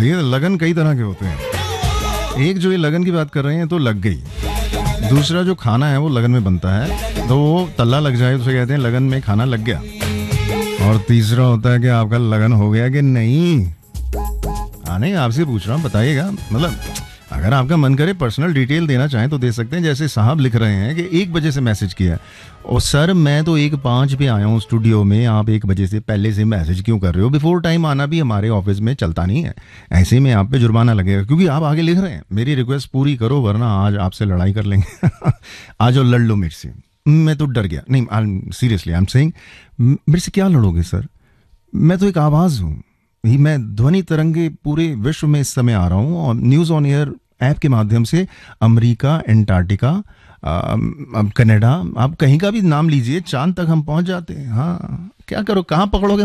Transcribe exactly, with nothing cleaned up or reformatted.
ये लगन कई तरह के होते हैं। एक जो ये लगन की बात कर रहे हैं तो लग गई, दूसरा जो खाना है वो लगन में बनता है तो वो तल्ला लग जाए उसे कहते हैं लगन में खाना लग गया, और तीसरा होता है कि आपका लगन हो गया कि नहीं। हाँ नहीं, आपसे पूछ रहा हूँ, बताइएगा। मतलब अगर आपका मन करे पर्सनल डिटेल देना चाहें तो दे सकते हैं। जैसे साहब लिख रहे हैं कि एक बजे से मैसेज किया, और सर मैं तो एक पाँच पे आया हूँ स्टूडियो में, आप एक बजे से पहले से मैसेज क्यों कर रहे हो? बिफोर टाइम आना भी हमारे ऑफिस में चलता नहीं है, ऐसे में आप पे जुर्माना लगेगा क्योंकि आप आगे लिख रहे हैं। मेरी रिक्वेस्ट पूरी करो वरना आज आपसे लड़ाई कर लेंगे। आज और लड़ लो मेरे से। मैं तो डर गया। नहीं सीरियसली आई एम सेइंग, मेरे से क्या लड़ोगे सर? मैं तो एक आवाज़ हूँ, मैं ध्वनि तरंगे पूरे विश्व में इस समय आ रहा हूँ, और न्यूज़ ऑन एयर ऐप के माध्यम से अमेरिका, एंटार्क्टिका, कनाडा, आप कहीं का भी नाम लीजिए, चांद तक हम पहुंच जाते हैं। हाँ क्या करो, कहाँ पकड़ोगे